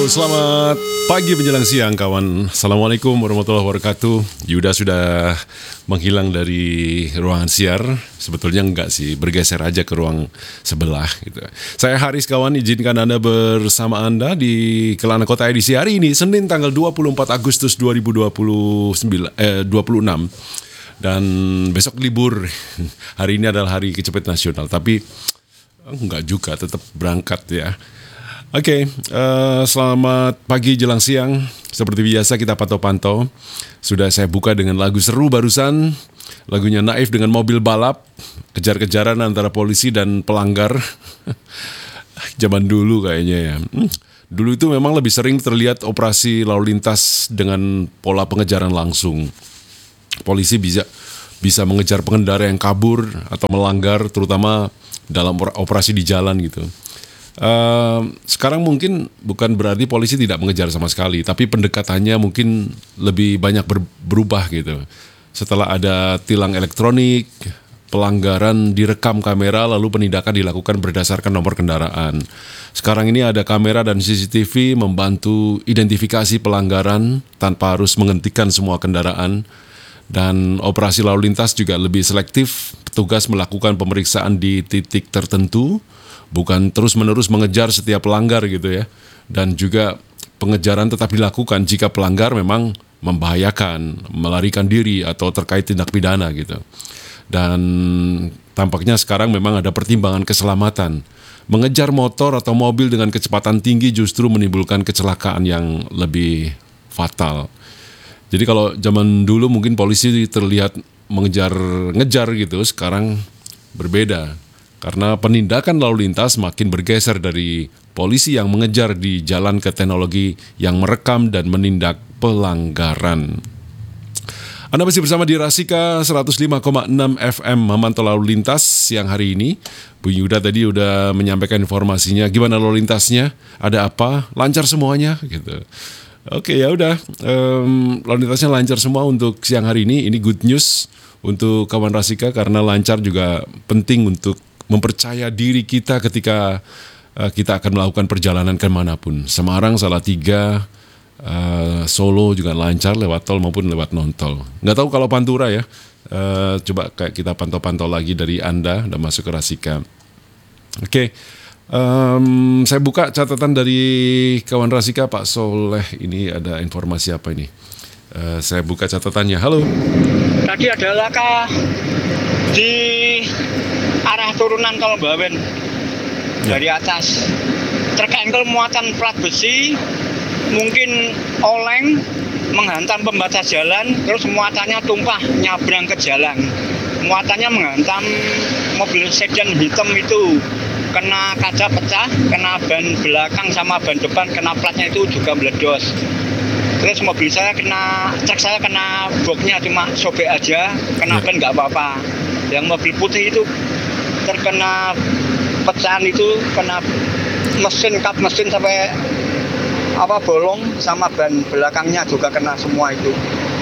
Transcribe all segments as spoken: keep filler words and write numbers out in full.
selamat pagi menjelang siang kawan. Assalamualaikum warahmatullahi wabarakatuh. Yuda sudah menghilang dari ruangan siar. Sebetulnya enggak sih, bergeser aja ke ruang sebelah gitu. Saya Haris kawan, izinkan Anda bersama Anda di Kelana Kota edisi hari ini, Senin tanggal dua puluh empat Agustus dua ribu dua puluh sembilan, eh, dua puluh enam. Dan besok libur. Hari ini adalah hari kecepet nasional, tapi enggak juga, tetap berangkat ya. Oke, okay, uh, selamat pagi jelang siang. Seperti biasa kita pantau-pantau. Sudah saya buka dengan lagu seru barusan. Lagunya Naif dengan mobil balap. Kejar-kejaran antara polisi dan pelanggar. Zaman dulu kayaknya ya. Hmm. Dulu itu memang lebih sering terlihat operasi lalu lintas dengan pola pengejaran langsung. Polisi bisa bisa mengejar pengendara yang kabur atau melanggar, terutama dalam operasi di jalan gitu. Uh, sekarang mungkin bukan berarti polisi tidak mengejar sama sekali, tapi pendekatannya mungkin lebih banyak ber- berubah gitu. Setelah ada tilang elektronik, pelanggaran direkam kamera, lalu penindakan dilakukan berdasarkan nomor kendaraan. Sekarang ini ada kamera dan C C T V membantu identifikasi pelanggaran tanpa harus menghentikan semua kendaraan. Dan operasi lalu lintas juga lebih selektif, petugas melakukan pemeriksaan di titik tertentu, bukan terus-menerus mengejar setiap pelanggar gitu ya. Dan juga pengejaran tetap dilakukan jika pelanggar memang membahayakan, melarikan diri atau terkait tindak pidana gitu. Dan tampaknya sekarang memang ada pertimbangan keselamatan. Mengejar motor atau mobil dengan kecepatan tinggi justru menimbulkan kecelakaan yang lebih fatal. Jadi kalau zaman dulu mungkin polisi terlihat mengejar ngejar gitu, sekarang berbeda. Karena penindakan lalu lintas makin bergeser dari polisi yang mengejar di jalan ke teknologi yang merekam dan menindak pelanggaran. Anda masih bersama di Rasika seratus lima koma enam F M memantau lalu lintas siang hari ini. Bu Yuda tadi udah menyampaikan informasinya. Gimana lalu lintasnya? Ada apa? Lancar semuanya gitu. Oke ya udah, um, lalu lintasnya lancar semua untuk siang hari ini. Ini good news untuk kawan Rasika karena lancar juga penting untuk mempercaya diri kita ketika uh, kita akan melakukan perjalanan kemanapun. Semarang, Salatiga, uh, Solo juga lancar lewat tol maupun lewat non tol. Nggak tahu kalau Pantura ya. Uh, coba kayak kita pantau-pantau lagi dari Anda dan masuk ke Rasika. Oke. Okay. Um, saya buka catatan dari kawan Rasika Pak Soleh. Ini ada informasi apa ini? Uh, saya buka catatannya. Halo. Tadi ada laka di arah turunan tol Bawen ya. Dari atas terkengkel muatan plat besi, mungkin oleng menghantam pembatas jalan, terus muatannya tumpah nyabrang ke jalan. Muatannya menghantam mobil sedan hitam itu. Kena kaca pecah, kena ban belakang sama ban depan, kena platnya itu juga meledos. Terus mobil saya kena, truk saya kena boxnya cuma sobek aja, kena ban nggak apa-apa. Yang mobil putih itu terkena pecahan itu, kena mesin, kap mesin sampai apa bolong, sama ban belakangnya juga kena semua itu.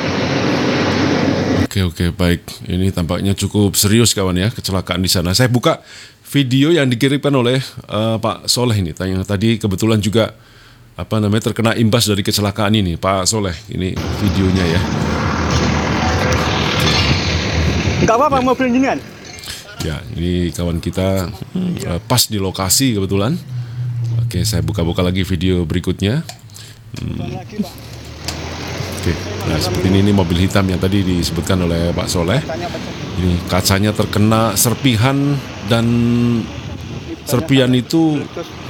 Oke oke baik, ini tampaknya cukup serius kawan ya kecelakaan di sana. Saya buka video yang dikirimkan oleh uh, Pak Soleh ini, yang tadi kebetulan juga apa namanya terkena imbas dari kecelakaan ini, Pak Soleh. Ini videonya ya. Enggak apa-apa ya. Mobil ini kan? Ya, ini kawan kita uh, pas di lokasi kebetulan. Oke, saya buka-buka lagi video berikutnya. Hmm. Oke, nah seperti ini, ini mobil hitam yang tadi disebutkan oleh Pak Soleh. Ini kacanya terkena serpihan dan serpihan itu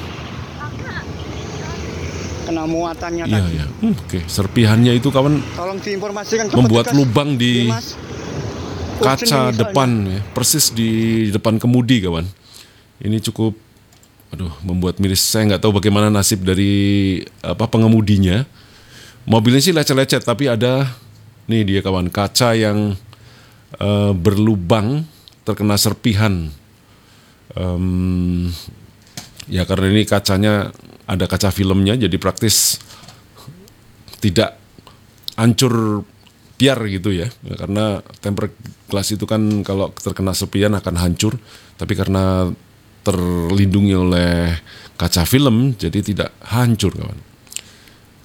kena muatannya iya, tadi. Iya. Hmm, oke, serpihannya itu kawan tolong diinformasikan membuat petugas. lubang di kaca depan ya, persis di depan kemudi kawan. Ini cukup aduh membuat miris. Saya nggak tahu bagaimana nasib dari apa pengemudinya. Mobilnya sih lecet-lecet, tapi ada nih dia kawan, kaca yang uh, berlubang terkena serpihan. Um, ya karena ini kacanya ada kaca filmnya, jadi praktis tidak hancur piar gitu ya. Karena tempered glass itu kan kalau terkena serpihan akan hancur, tapi karena terlindungi oleh kaca film, jadi tidak hancur kawan.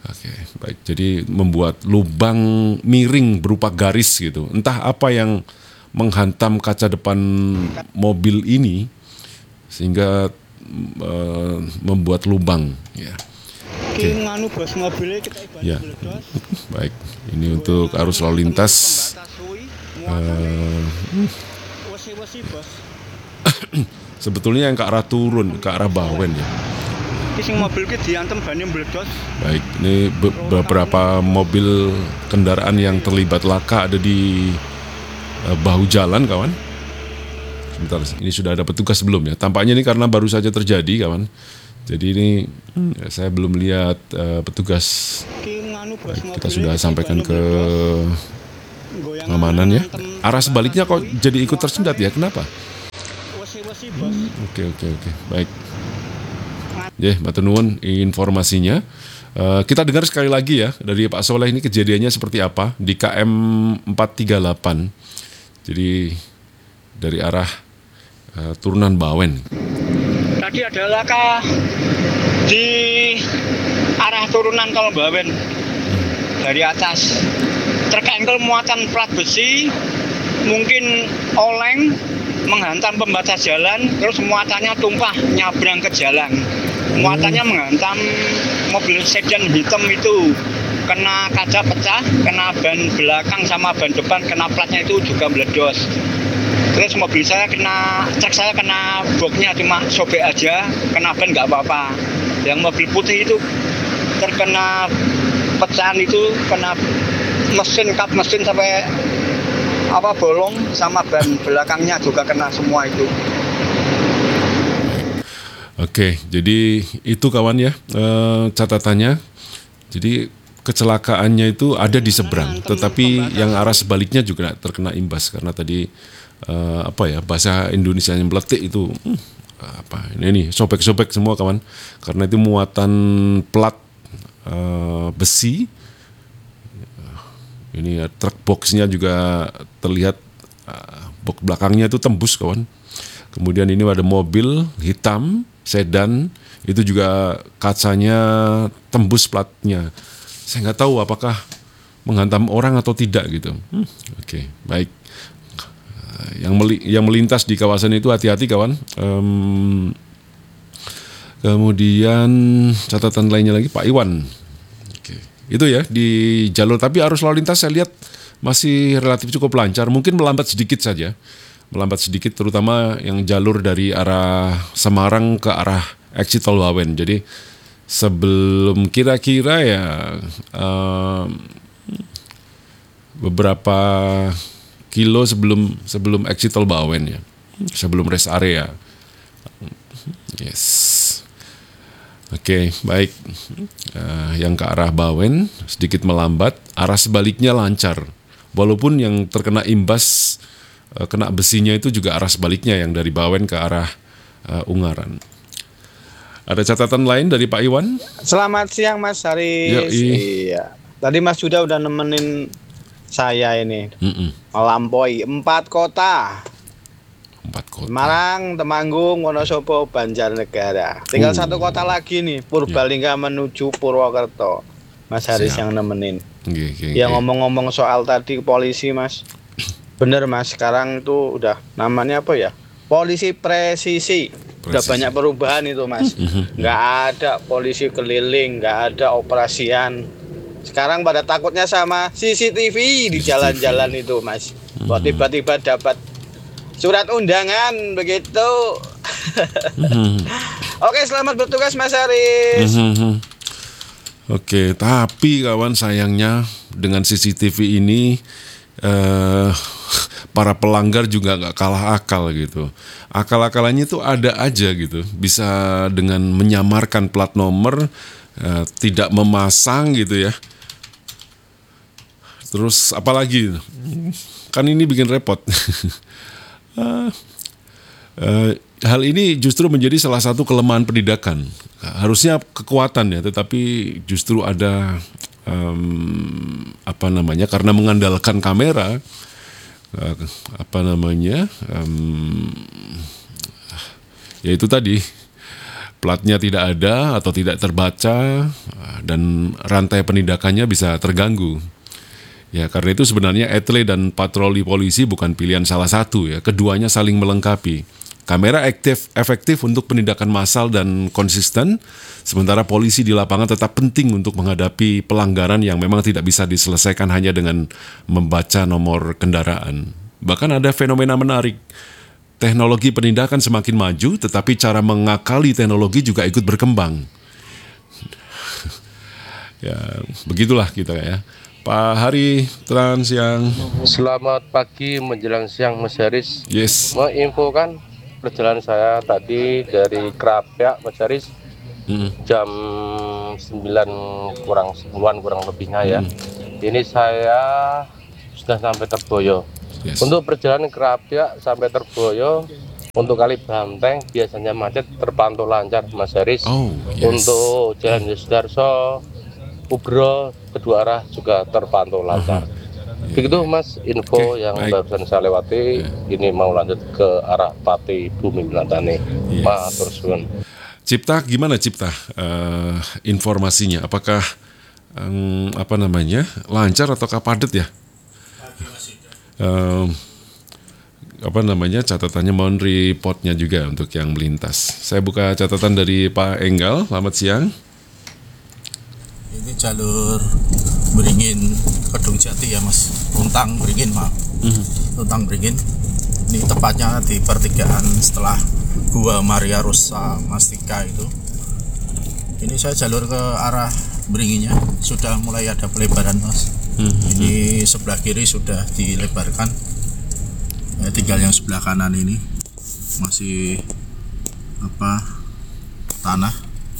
Oke, baik. Jadi membuat lubang miring berupa garis gitu. Entah apa yang menghantam kaca depan mobil ini sehingga uh, membuat lubang. Ya. Oke. Nganu bos mobilnya kita Ya. Baik. Ini untuk arus lalu lintas. Uh, sebetulnya yang ke arah turun, ke arah Bawen ya. Sing mobil ki diantem bane meledos. Baik, ini be- beberapa mobil kendaraan yang terlibat laka ada di uh, bahu jalan, kawan. Sebentar, ini sudah ada petugas belum ya? Tampaknya ini karena baru saja terjadi, kawan. Jadi ini hmm, saya belum lihat uh, petugas. Baik, kita sudah sampaikan ke pengamanan ya. Arah sebaliknya kok jadi ikut tersendat ya? Kenapa? Oke, oke, oke. Baik. Ya, matur nuwun informasinya. Uh, kita dengar sekali lagi ya dari Pak Soleh, ini kejadiannya seperti apa di K M empat tiga delapan. Jadi dari arah uh, turunan Bawen. Tadi ada laka di arah turunan Tol Bawen dari atas. Terkengkel muatan plat besi, mungkin oleng menghantam pembatas jalan, terus muatannya tumpah nyabrang ke jalan. Muatannya menghantam mobil sedan hitam itu, kena kaca pecah, kena ban belakang sama ban depan, kena platnya itu juga meledos. Terus mobil saya kena, truk saya kena boxnya cuma sobek aja, kena ban nggak apa-apa. Yang mobil putih itu terkena pecahan itu, kena mesin, kap mesin sampai apa bolong, sama ban belakangnya juga kena semua itu. Oke, jadi itu kawan ya eh, catatannya. Jadi kecelakaannya itu ada di seberang, tetapi yang arah sebaliknya juga terkena imbas karena tadi eh, apa ya bahasa Indonesia yang meletik itu hmm, apa ini nih sobek-sobek semua kawan, karena itu muatan plat eh, besi. Ini truk boxnya juga terlihat uh, box belakangnya itu tembus kawan. Kemudian ini ada mobil hitam sedan itu juga kacanya tembus platnya. Saya nggak tahu apakah menghantam orang atau tidak gitu. Hmm, Oke, okay, baik. Uh, yang meli- yang melintas di kawasan itu hati-hati kawan. Um, kemudian catatan lainnya lagi Pak Iwan. Itu ya di jalur, tapi arus lalu lintas saya lihat masih relatif cukup lancar, mungkin melambat sedikit saja, melambat sedikit terutama yang jalur dari arah Semarang ke arah exit Tol Bawen. Jadi sebelum kira-kira ya um, beberapa kilo sebelum sebelum exit Tol Bawen ya, sebelum rest area. Yes. Oke, okay, baik. Uh, yang ke arah Bawen sedikit melambat, arah sebaliknya lancar. Walaupun yang terkena imbas uh, kena besinya itu juga arah sebaliknya yang dari Bawen ke arah uh, Ungaran. Ada catatan lain dari Pak Iwan? Selamat siang Mas Haris. Iya. Tadi Mas Yuda udah nemenin saya ini. Mm-mm. Melampaui empat kota. Empat kota. Semarang, Temanggung, Wonosobo, Banjarnegara. Tinggal uh. satu kota lagi nih, Purbalingga ya. Menuju Purwokerto. Mas Haris Siap. Yang nemenin. Okay, okay, ya okay. Ngomong-ngomong soal tadi polisi Mas. Bener Mas, sekarang tuh udah namanya apa ya? Polisi presisi. presisi. Udah banyak perubahan itu Mas. Nggak ada polisi keliling, nggak ada operasian. Sekarang pada takutnya sama C C T V di jalan-jalan itu Mas. Kok tiba-tiba dapat surat undangan begitu. Mm-hmm. Oke, selamat bertugas Mas Haris. Mm-hmm. Oke, tapi kawan sayangnya dengan C C T V ini eh, para pelanggar juga nggak kalah akal gitu. Akal-akalannya itu ada aja gitu. Bisa dengan menyamarkan plat nomor, eh, tidak memasang gitu ya. Terus apalagi? Kan ini bikin repot. Uh, uh, hal ini justru menjadi salah satu kelemahan penindakan. Harusnya kekuatan ya, tetapi justru ada um, apa namanya karena mengandalkan kamera, uh, apa namanya, um, ya itu tadi platnya tidak ada atau tidak terbaca, dan rantai penindakannya bisa terganggu. Ya, karena itu sebenarnya etle dan patroli polisi bukan pilihan salah satu ya, keduanya saling melengkapi. Kamera aktif, efektif untuk penindakan massal dan konsisten, sementara polisi di lapangan tetap penting untuk menghadapi pelanggaran yang memang tidak bisa diselesaikan hanya dengan membaca nomor kendaraan. Bahkan ada fenomena menarik. Teknologi penindakan semakin maju, tetapi cara mengakali teknologi juga ikut berkembang. Ya, begitulah kita ya. Pak Hari, Trans siang. Selamat pagi menjelang siang, Mas Haris. Yes. Menginfokan perjalanan saya tadi dari Krapyak, Mas Haris, hmm. jam sembilan kurang sepuluhan kurang lebihnya ya. Hmm. Ini saya sudah sampai Terboyo. Yes. Untuk perjalanan Krapyak sampai Terboyo, untuk Kali Banteng biasanya macet, terpantau lancar, Mas Haris. Oh, yes. Untuk Jalan Yosudarso, Ubro, kedua arah juga terpantau lancar. Uh-huh. Begitu Mas, info okay, yang baik. Barusan saya lewati. Yeah. Ini mau lanjut ke arah Pati Bumi Binatane. Yes. Matur suwun. Cipta, gimana Cipta uh, informasinya? Apakah um, apa namanya lancar ataukah padat ya? Uh, apa namanya catatannya, mohon reportnya juga untuk yang melintas. Saya buka catatan dari Pak Enggal. Selamat siang. Ini jalur Beringin Kedung Jati ya Mas, Tuntang Beringin maaf, mm-hmm. Tuntang Beringin. Ini tepatnya di pertigaan setelah Gua Maria Rosa Mastika itu. Ini saya jalur ke arah Beringinnya sudah mulai ada pelebaran Mas. Mm-hmm. Ini sebelah kiri sudah dilebarkan, ya, tinggal yang sebelah kanan ini masih apa tanah.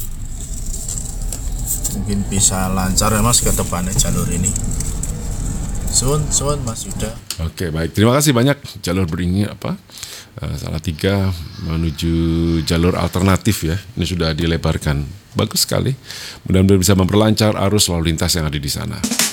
Mungkin bisa lancar ya Mas ke depannya jalur ini. Sun, sun Mas Yuda. Oke, baik. Terima kasih banyak. Jalur Beringin apa? Uh, Salatiga menuju jalur alternatif ya. Ini sudah dilebarkan. Bagus sekali. Mudah-mudahan bisa memperlancar arus lalu lintas yang ada di sana.